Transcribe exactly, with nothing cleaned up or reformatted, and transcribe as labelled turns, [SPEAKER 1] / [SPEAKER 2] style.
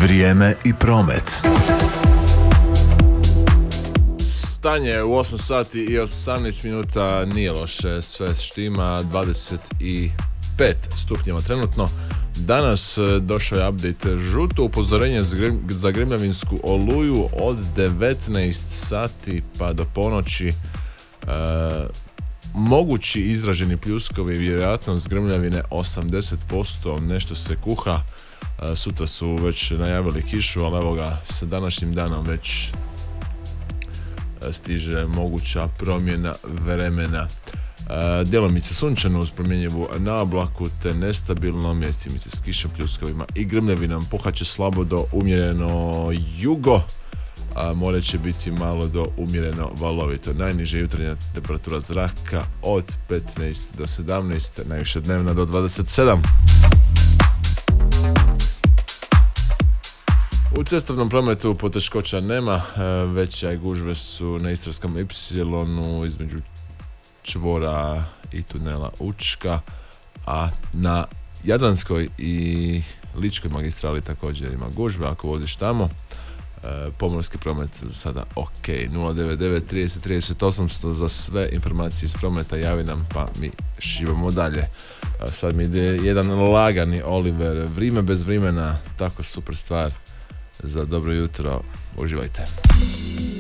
[SPEAKER 1] Vrijeme i promet.
[SPEAKER 2] Stanje u osam sati i osamnaest minuta nije loše, sve štima, dvadeset pet stupnjeva trenutno. Danas došao je update, žuto upozorenje za gremljavinsku oluju od devetnaest sati pa do ponoći. E, mogući izraženi pljuskovi, vjerojatnost grmljavine osamdeset posto, nešto se kuha. E, sutra su već najavili kišu, ali evo ga, sa današnjim danom već stiže moguća promjena vremena. E, djelomice sunčano uz promjenjivu naoblaku te nestabilno, mjestimice s kišom, pljuskovima i grmljavinom. Puhat će slabo do umjereno jugo, a more će biti malo do umjereno valovito. Najniža jutarnja temperatura zraka od petnaest do sedamnaest, najviša dnevna do dvadeset sedam. U cestovnom prometu poteškoća nema, veće gužve su na Istarskom ipsilonu između čvora i tunela Učka, a na Jadranskoj i Ličkoj magistrali također ima gužve ako voziš tamo. Pomorski promet za sada ok. nula devet devet trideset trideset osamsto za sve informacije iz prometa javi nam pa mi šivamo dalje. Sad mi ide jedan lagani Oliver, Vrime bez vremena, tako super stvar za dobro jutro, uživajte.